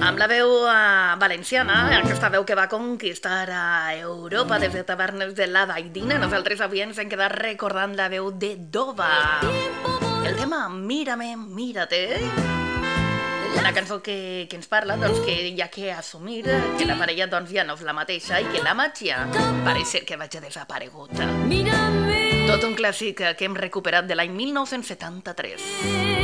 Amb la veu valenciana, aquesta veu que va conquistar a Europa des de tavernes de la Daidina, nosaltres avui ens hem quedat recordant la veu de Dova. El tema Mírame, mírate, una cançó que ens parla doncs, que hi ha que assumir que la parella doncs, ja no és la mateixa i que la màgia pareix ser que vaig desaparegut. Tot un clàssic que hem recuperat de l'any 1973.